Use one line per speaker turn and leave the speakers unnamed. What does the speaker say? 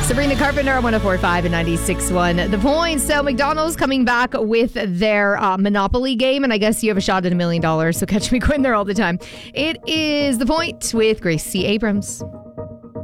Sabrina Carpenter on 104.5 and 96.1. The Point. So McDonald's coming back with their Monopoly game, and I guess you have a shot at $1 million. So catch me going there all the time. It is The Point with Gracie Abrams.